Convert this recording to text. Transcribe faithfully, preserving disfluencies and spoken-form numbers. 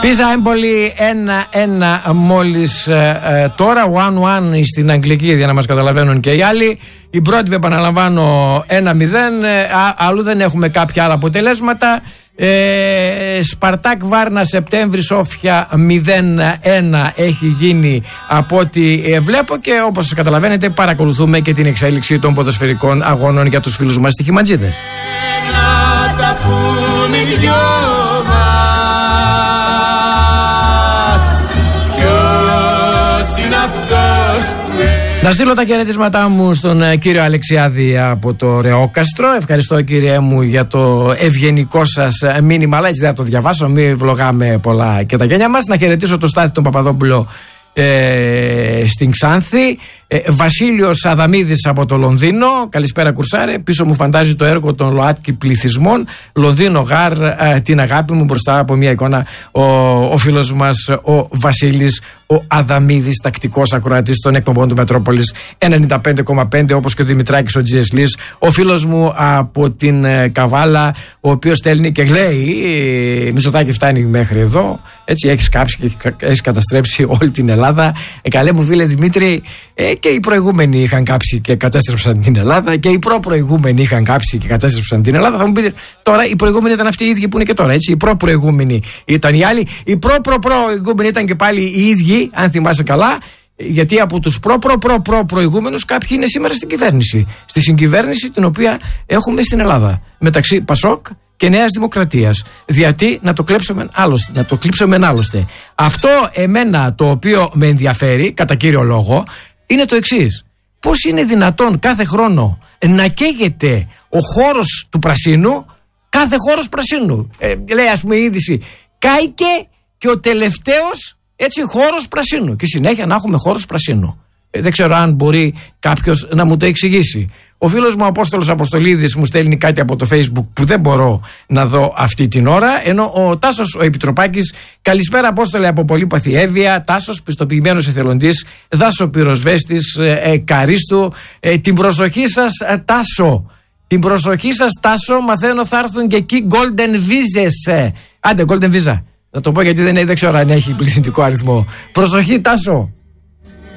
Πίζα Έμπολη ένα ένα μόλις ε, ε, τώρα, ένα ένα στην αγγλική για να μας καταλαβαίνουν και οι άλλοι. Η πρώτη, επαναλαμβάνω, ένα μηδέν, ε, αλλού δεν έχουμε κάποια άλλα αποτελέσματα. ε, Σπαρτάκ Βάρνα Σεπτέμβρη Σόφια μηδέν ένα έχει γίνει από ό,τι ε, βλέπω, και όπως καταλαβαίνετε παρακολουθούμε και την εξέλιξη των ποδοσφαιρικών αγώνων για τους φίλους μας στοιχηματζίδες. Να στείλω τα χαιρετίσματά μου στον ε, κύριο Αλεξιάδη από το Ρεόκαστρο. Ευχαριστώ, κύριε μου, για το ευγενικό σας μήνυμα, αλλά έτσι δεν θα το διαβάσω, μην βλογάμε πολλά και τα γένια μας. Να χαιρετήσω τον Στάθη τον Παπαδόπουλο ε, στην Ξάνθη. ε, Βασίλειος Αδαμίδης από το Λονδίνο. Καλησπέρα, κουρσάρε. Πίσω μου φαντάζει το έργο των ΛΟΑΤΚΙ πληθυσμών. Λονδίνο γάρ, ε, την αγάπη μου. Μπροστά από μια εικόνα ο, ο φίλος μας ο Βασίλης ο Αδαμίδης, τακτικός ακροατής των εκπομπών του Μετρόπολης ενενήντα πέντε κόμμα πέντε, όπως και ο Δημητράκης ο τζι ες Λις, ο φίλος μου από την ε, Καβάλα, ο οποίος στέλνει και λέει ε, Μητσοτάκη, φτάνει μέχρι εδώ, έτσι έχεις κάψει και έχεις καταστρέψει όλη την Ελλάδα. ε, Καλέ μου φίλε Δημήτρη, ε, και οι προηγούμενοι είχαν κάψει και κατέστρεψαν την Ελλάδα, και οι προ-προηγούμενοι είχαν κάψει και κατέστρεψαν την Ελλάδα. Θα μου πείτε τώρα, οι προηγούμενοι ήταν αυτοί οι ίδιοι που είναι και τώρα, έτσι. Οι προ-προηγούμενοι ήταν οι άλλοι, οι προ-προ-προηγούμενοι ήταν και πάλι οι ίδιοι, αν θυμάσαι καλά, γιατί από τους προ-προ-προ-προ-προηγούμενους κάποιοι είναι σήμερα στην κυβέρνηση. Στη συγκυβέρνηση την οποία έχουμε στην Ελλάδα, μεταξύ Πασόκ και Νέας Δημοκρατίας. Γιατί να το κλέψουμε άλλωστε, να το κλείψουμε άλλωστε. Αυτό εμένα το οποίο με ενδιαφέρει, κατά κύριο λόγο, είναι το εξής. Πώς είναι δυνατόν κάθε χρόνο να καίγεται ο χώρος του πρασίνου, κάθε χώρος πρασίνου. Ε, λέει, ας πούμε, η είδηση, κάηκε και ο τελευταίος, έτσι, χώρος πρασίνου. Και συνέχεια να έχουμε χώρος πρασίνου. Ε, δεν ξέρω αν μπορεί κάποιος να μου το εξηγήσει. Ο φίλος μου Απόστολος Αποστολίδης μου στέλνει κάτι από το Facebook που δεν μπορώ να δω αυτή την ώρα. Ενώ ο Τάσος ο Επιτροπάκης, καλησπέρα Απόστολε από Πολύπαθη Εύβοια. Τάσος, πιστοποιημένος εθελοντής, Δάσο Πυροσβέστης, ε, ε, Καρίστου. Ε, την προσοχή σας, ε, Τάσο. Την προσοχή σας, Τάσο. Μαθαίνω θα έρθουν και εκεί Golden Visas. Ε. Άντε, Golden Visa. Θα το πω γιατί δεν, δεν ξέρω αν έχει πληθυντικό αριθμό. Προσοχή, Τάσο.